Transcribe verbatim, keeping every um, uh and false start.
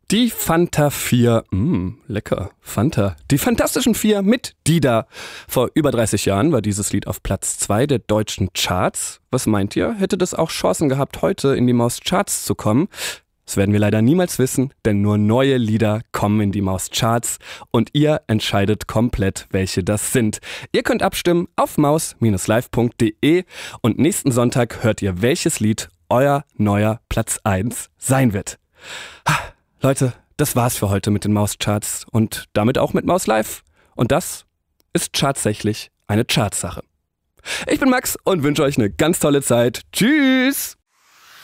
Die Fanta vier, mh, lecker, Fanta. Die Fantastischen Vier mit Dida. Vor über dreißig Jahren war dieses Lied auf Platz zwei der deutschen Charts. Was meint ihr? Hätte das auch Chancen gehabt, heute in die Maus-Charts zu kommen? Das werden wir leider niemals wissen, denn nur neue Lieder kommen in die Maus-Charts und ihr entscheidet komplett, welche das sind. Ihr könnt abstimmen auf maus live punkt de und nächsten Sonntag hört ihr, welches Lied euer neuer Platz eins sein wird. Leute, das war's für heute mit den Maus-Charts und damit auch mit Maus Live. Und das ist tatsächlich eine Chartsache. Ich bin Max und wünsche euch eine ganz tolle Zeit. Tschüss!